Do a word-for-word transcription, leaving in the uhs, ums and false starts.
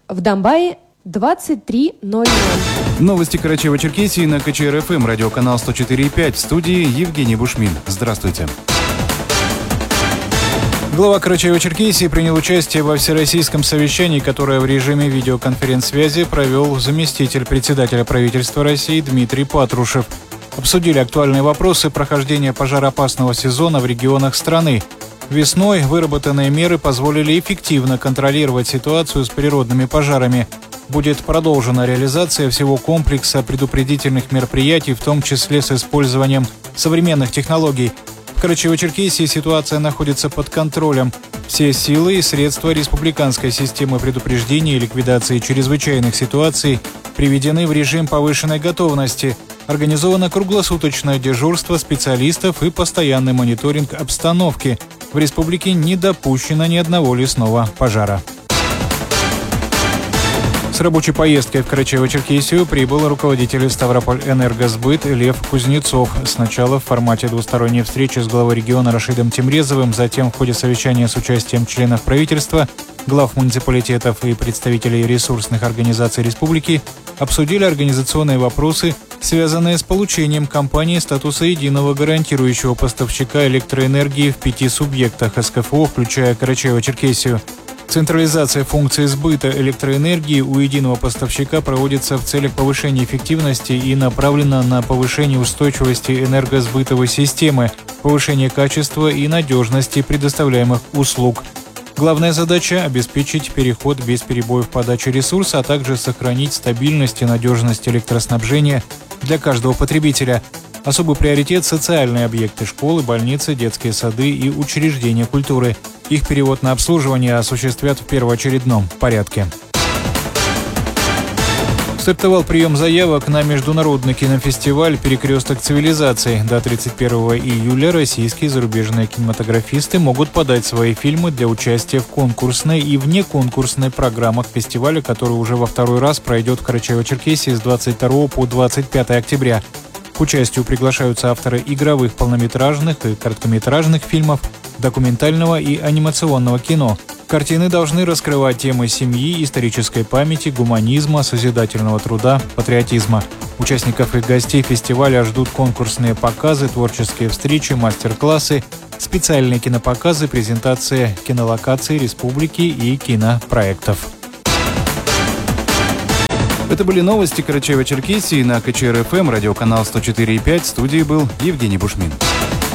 В Домбае двадцать три ноль ноль. Новости Карачаево-Черкесии на КЧР-ФМ, радиоканал сто четыре и пять. В студии Евгений Бушмин. Здравствуйте. Глава Карачаево-Черкесии принял участие во всероссийском совещании, которое в режиме видеоконференц-связи провел заместитель председателя правительства России Дмитрий Патрушев. Обсудили актуальные вопросы прохождения пожароопасного сезона в регионах страны. Весной выработанные меры позволили эффективно контролировать ситуацию с природными пожарами. Будет продолжена реализация всего комплекса предупредительных мероприятий, в том числе с использованием современных технологий. В Карачаево-Черкесии ситуация находится под контролем. Все силы и средства республиканской системы предупреждения и ликвидации чрезвычайных ситуаций приведены в режим повышенной готовности. Организовано круглосуточное дежурство специалистов и постоянный мониторинг обстановки. В республике не допущено ни одного лесного пожара. С рабочей поездкой в Карачаево-Черкесию прибыл руководитель Ставрополь-Энергосбыт Лев Кузнецов. Сначала в формате двусторонней встречи с главой региона Рашидом Темрезовым, затем в ходе совещания с участием членов правительства, глав муниципалитетов и представителей ресурсных организаций республики обсудили организационные вопросы, связанные с получением компании статуса единого гарантирующего поставщика электроэнергии в пяти субъектах СКФО, включая Карачаево-Черкесию. Централизация функций сбыта электроэнергии у единого поставщика проводится в целях повышения эффективности и направлена на повышение устойчивости энергосбытовой системы, повышение качества и надежности предоставляемых услуг. Главная задача – обеспечить переход без перебоев подачи ресурса, а также сохранить стабильность и надежность электроснабжения для каждого потребителя. Особый приоритет – социальные объекты – школы, больницы, детские сады и учреждения культуры. Их перевод на обслуживание осуществят в первоочередном порядке. Стартовал прием заявок на международный кинофестиваль «Перекресток цивилизаций». До тридцать первого июля российские и зарубежные кинематографисты могут подать свои фильмы для участия в конкурсной и внеконкурсной программах фестиваля, который уже во второй раз пройдет в Карачаево-Черкесии с двадцать второго по двадцать пятое октября. К участию приглашаются авторы игровых полнометражных и короткометражных фильмов, документального и анимационного кино. Картины должны раскрывать темы семьи, исторической памяти, гуманизма, созидательного труда, патриотизма. Участников и гостей фестиваля ждут конкурсные показы, творческие встречи, мастер-классы, специальные кинопоказы, презентация кинолокаций республики и кинопроектов. Это были новости Карачаево-Черкесии на КЧР-ФМ, радиоканал сто четыре и пять. В студии был Евгений Бушмин.